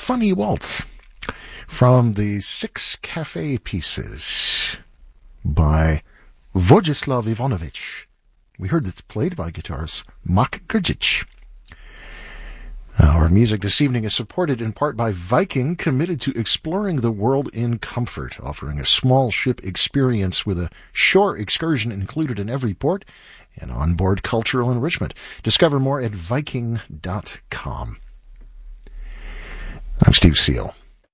Funny Waltz from the Six Cafe Pieces by Vojislav Ivanovich. We heard it's played by guitarist Mak Grgic. Our music this evening is supported in part by Viking, committed to exploring the world in comfort, offering a small ship experience with a shore excursion included in every port and onboard cultural enrichment. Discover more at Viking.com. I'm Steve Seal.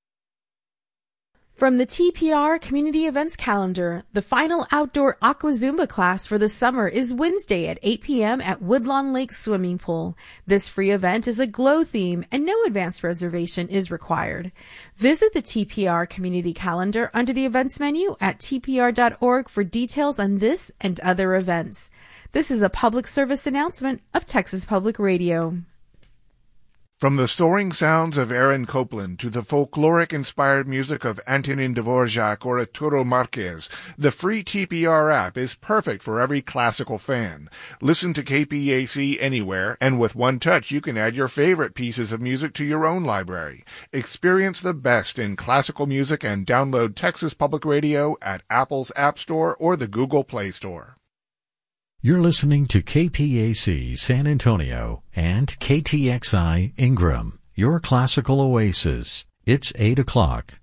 From the TPR Community Events Calendar, the final outdoor Aqua Zumba class for the summer is Wednesday at 8 p.m. at Woodlawn Lake Swimming Pool. This free event is a glow theme and no advance reservation is required. Visit the TPR Community Calendar under the events menu at tpr.org for details on this and other events. This is a public service announcement of Texas Public Radio. From the soaring sounds of Aaron Copland to the folkloric-inspired music of Antonin Dvorak or Arturo Marquez, the free TPR app is perfect for every classical fan. Listen to KPAC anywhere, and with one touch you can add your favorite pieces of music to your own library. Experience the best in classical music and download Texas Public Radio at Apple's App Store or the Google Play Store. You're listening to KPAC San Antonio and KTXI Ingram, your classical oasis. It's 8 o'clock.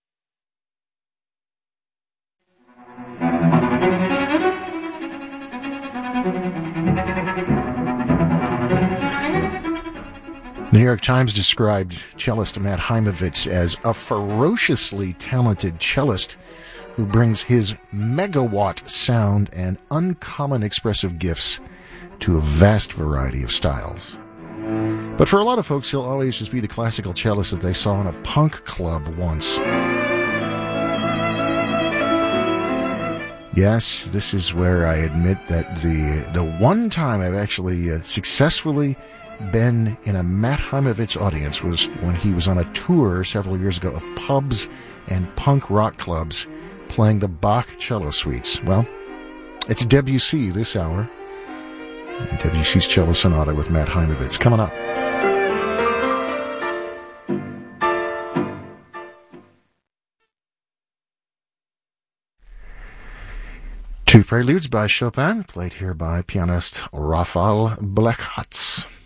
The New York Times described cellist Matt Heimovitz as a ferociously talented cellist who brings his megawatt sound and uncommon expressive gifts to a vast variety of styles. But for a lot of folks, he'll always just be the classical cellist that they saw in a punk club once. Yes, this is where I admit that the one time I've actually successfully been in a Matt Heimovitz audience was when he was on a tour several years ago of pubs and punk rock clubs playing the Bach cello suites. Well, it's Debussy this hour. And Debussy's Cello Sonata with Matt Heimovitz coming up. Two preludes by Chopin, played here by pianist Rafal Blechacz.